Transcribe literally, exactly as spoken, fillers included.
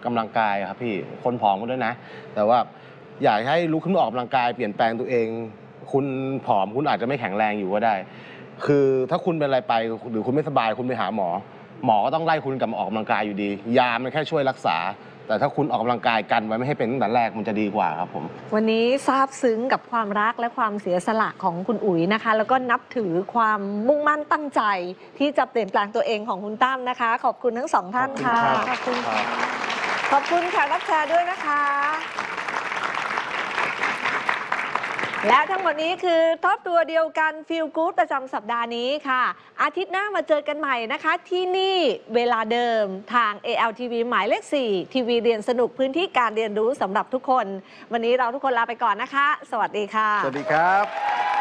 กำลังกายครับพี่คนผอมก็ด้วยนะแต่ว่าอยากให้ลุกขึ้นมาออกกำลังกายเปลี่ยนแปลงตัวเองคุณผอมคุณอาจจะไม่แข็งแรงอยู่ก็ได้คือถ้าคุณเป็นอะไรไปหรือคุณไม่สบายคุณไปหาหมอหมอก็ต้องไล่คุณกลับมาออกกำลังกายอยู่ดียามันแค่ช่วยรักษาแต่ถ้าคุณออกกำลังกายกันไว้ไม่ให้เป็นตั้งแต่แรกมันจะดีกว่าครับผมวันนี้ซาบซึ้งกับความรักและความเสียสละของคุณอุ๋ยนะคะแล้วก็นับถือความมุ่งมั่นตั้งใจที่จะเปลี่ยนแปลงตัวเองของคุณตั้มนะคะขอบคุณทั้งสองท่านค่ะขอบคุณค่ะขอบคุณแขกรับเชิญด้วยนะคะและทั้งหมดนี้คือท็อปตัวเดียวกันฟีลกู๊ดประจำสัปดาห์นี้ค่ะอาทิตย์หน้ามาเจอกันใหม่นะคะที่นี่เวลาเดิมทาง เอ แอล ที วี หมายเลขสี่ทีวีเรียนสนุกพื้นที่การเรียนรู้สำหรับทุกคนวันนี้เราทุกคนลาไปก่อนนะคะสวัสดีค่ะสวัสดีครับ